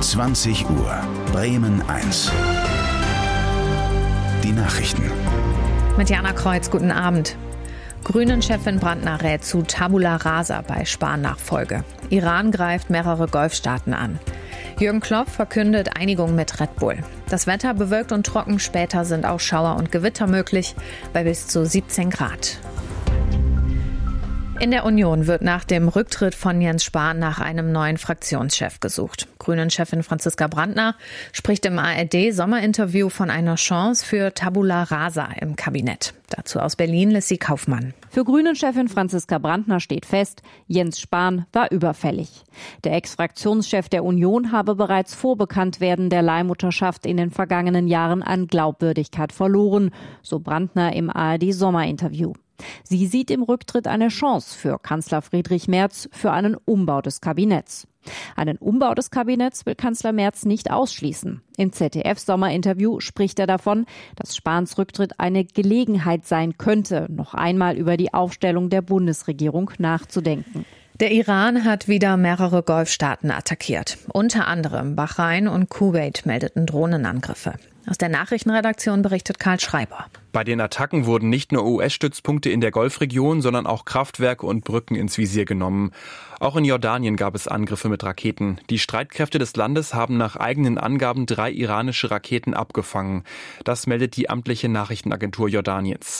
20 Uhr, Bremen 1. Die Nachrichten. Mit Jana Kreuz, guten Abend. Grünen-Chefin Brandner rät zu Tabula Rasa bei Spahn-Nachfolge. Iran greift mehrere Golfstaaten an. Jürgen Klopp verkündet Einigung mit Red Bull. Das Wetter bewölkt und trocken, später sind auch Schauer und Gewitter möglich, bei bis zu 17 Grad. In der Union wird nach dem Rücktritt von Jens Spahn nach einem neuen Fraktionschef gesucht. Grünen-Chefin Franziska Brandner spricht im ARD-Sommerinterview von einer Chance für Tabula Rasa im Kabinett. Dazu aus Berlin Lissy Kaufmann. Für Grünen-Chefin Franziska Brandner steht fest, Jens Spahn war überfällig. Der Ex-Fraktionschef der Union habe bereits vor Bekanntwerden der Leihmutterschaft in den vergangenen Jahren an Glaubwürdigkeit verloren, so Brandner im ARD-Sommerinterview. Sie sieht im Rücktritt eine Chance für Kanzler Friedrich Merz für einen Umbau des Kabinetts. Einen Umbau des Kabinetts will Kanzler Merz nicht ausschließen. Im ZDF-Sommerinterview spricht er davon, dass Spahns Rücktritt eine Gelegenheit sein könnte, noch einmal über die Aufstellung der Bundesregierung nachzudenken. Der Iran hat wieder mehrere Golfstaaten attackiert. Unter anderem Bahrain und Kuwait meldeten Drohnenangriffe. Aus der Nachrichtenredaktion berichtet Karl Schreiber. Bei den Attacken wurden nicht nur US-Stützpunkte in der Golfregion, sondern auch Kraftwerke und Brücken ins Visier genommen. Auch in Jordanien gab es Angriffe mit Raketen. Die Streitkräfte des Landes haben nach eigenen Angaben 3 iranische Raketen abgefangen. Das meldet die amtliche Nachrichtenagentur Jordaniens.